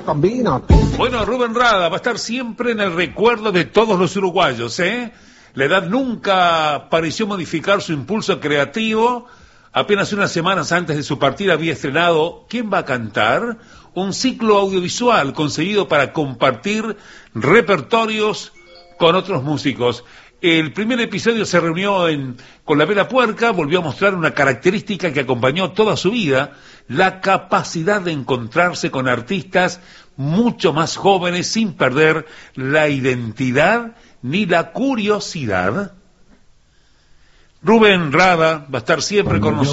cabina. Bueno, Rubén Rada va a estar siempre en el recuerdo de todos los uruguayos, ¿eh? La edad nunca pareció modificar su impulso creativo. Apenas unas semanas antes de su partida había estrenado ¿Quién va a cantar?, un ciclo audiovisual concebido para compartir repertorios con otros músicos. El primer episodio se reunió con La Vela Puerca, volvió a mostrar una característica que acompañó toda su vida, la capacidad de encontrarse con artistas mucho más jóvenes sin perder la identidad ni la curiosidad. Rubén Rada va a estar siempre con nosotros.